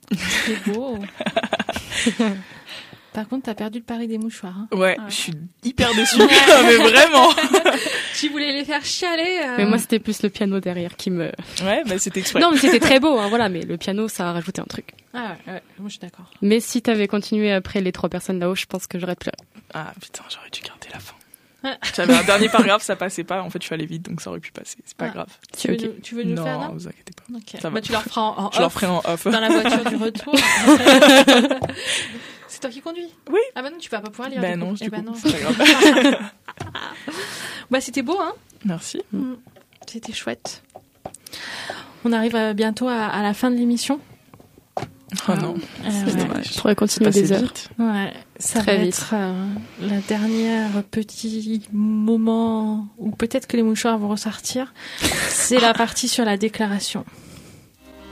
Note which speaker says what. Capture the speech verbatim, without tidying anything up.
Speaker 1: C'est beau. Par contre, t'as perdu le pari des mouchoirs. Hein.
Speaker 2: Ouais, ouais, je suis hyper déçue. Mais vraiment.
Speaker 1: Tu voulais les faire chialer. Euh...
Speaker 3: Mais moi, c'était plus le piano derrière qui me...
Speaker 2: Ouais, bah c'était exprès.
Speaker 3: Non, mais c'était très beau, hein, voilà. Mais le piano, ça a rajouté un truc.
Speaker 1: Ah ouais, ouais, moi je suis d'accord.
Speaker 3: Mais si t'avais continué après les trois personnes là-haut, je pense que j'aurais pleuré.
Speaker 2: Ah putain, j'aurais dû garder la fin. J'avais un dernier paragraphe, ça passait pas. En fait, je suis allée vite, donc ça aurait pu passer. C'est pas ah. grave.
Speaker 1: Tu veux, okay. nous, tu veux nous
Speaker 2: non,
Speaker 1: faire là?
Speaker 2: Non, vous inquiétez pas.
Speaker 1: Okay.
Speaker 2: Ça
Speaker 1: bah,
Speaker 2: va.
Speaker 1: tu leur feras en, en off.
Speaker 2: Je leur ferai en off.
Speaker 1: Dans la voiture du retour. C'est toi qui conduis?
Speaker 2: Oui.
Speaker 1: Ah bah non, tu vas pas pouvoir lire.
Speaker 2: Bah
Speaker 1: du
Speaker 2: non,
Speaker 1: coup.
Speaker 2: du
Speaker 1: eh
Speaker 2: coup,
Speaker 1: bah non.
Speaker 2: c'est pas grave.
Speaker 1: Bah c'était beau, hein?
Speaker 2: Merci.
Speaker 1: Mmh. C'était chouette. On arrive bientôt à, à la fin de l'émission.
Speaker 2: Oh non,
Speaker 1: euh,
Speaker 2: c'est
Speaker 1: ouais.
Speaker 2: dommage.
Speaker 3: Je pourrais continuer des heures.
Speaker 2: Vite.
Speaker 1: Ouais, ça
Speaker 3: Très
Speaker 1: va
Speaker 3: vite.
Speaker 1: être euh, la dernière petit moment où peut-être que les mouchoirs vont ressortir. C'est la partie sur la déclaration.